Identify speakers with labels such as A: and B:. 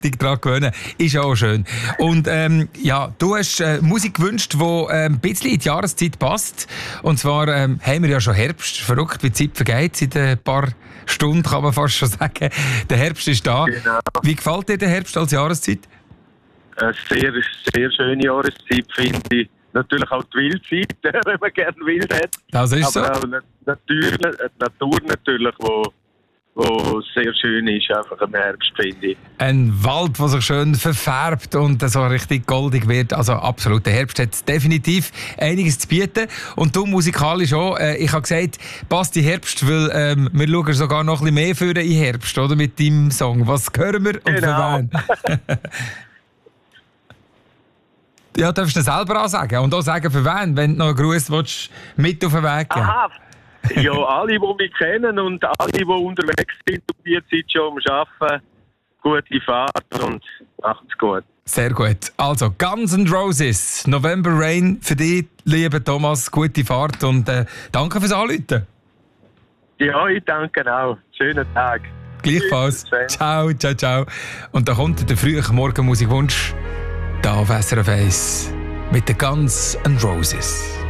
A: dich daran gewöhnen. Ist ja auch schön. Und du hast Musik gewünscht, die ein bisschen in die Jahreszeit passt. Und zwar haben wir ja schon Herbst. Verrückt, wie die Zeit vergeht. Seit ein paar Stunden kann man fast schon sagen. Der Herbst ist da.
B: Genau.
A: Wie gefällt dir der Herbst als Jahreszeit?
B: Eine sehr, sehr schöne Jahreszeit, finde ich. Natürlich auch die Wildzeit, wenn man gerne wild hat.
A: Das ist
B: aber
A: so.
B: auch die Natur natürlich, wo sehr schön ist, einfach im Herbst, finde ich.
A: Ein Wald, der sich schön verfärbt und so richtig goldig wird. Also absolut, der Herbst hat definitiv einiges zu bieten. Und du musikalisch auch. Ich habe gesagt, passt in Herbst, weil wir schauen sogar noch ein bisschen mehr für den Herbst, oder? Mit deinem Song. Was hören wir und
B: Genau.
A: für wen? Ja, darfst du selber auch sagen. Und auch sagen, für wen, wenn du noch einen Gruß willst, mit auf den Weg geben.
B: Aha. Ja, alle, die mich kennen und alle, die unterwegs sind und die Zeit schon am Arbeiten, gute Fahrt und macht's gut.
A: Sehr gut. Also, Guns N' Roses, November Rain für dich, lieber Thomas, gute Fahrt und danke fürs Anrufen.
B: Ja, ich danke auch. Schönen Tag.
A: Gleichfalls.
B: Tschüss.
A: Ciao, ciao, ciao. Und da kommt der frühe Morgenmusikwunsch. Da auf SRF 1 mit den Guns N' Roses.